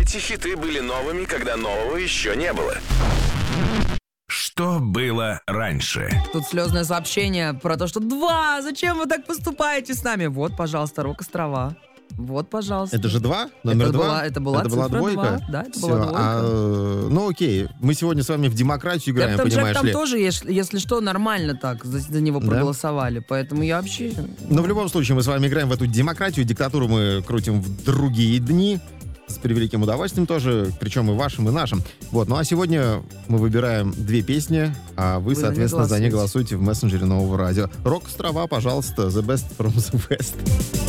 Эти хиты были новыми, когда нового еще не было. Что было раньше? Тут слезное сообщение про то, что 2, зачем вы так поступаете с нами? Вот, пожалуйста, Рок-Острова. Вот, пожалуйста. Это же 2? Номер 2? Это была двойка? 2. Да, это Всё, была двойка. ну окей, мы сегодня с вами в демократию играем, Кэптон Джек понимаешь там ли? тоже, если что, нормально так за него Да? проголосовали. Поэтому я вообще... Но в любом случае мы с вами играем в эту демократию, диктатуру мы крутим в другие дни. С превеликим удовольствием тоже, причем и вашим, и нашим. Вот, ну а сегодня мы выбираем 2 песни, а вы соответственно, за них голосуете в мессенджере Нового радио. Рок-Острова, пожалуйста, The Best from the West.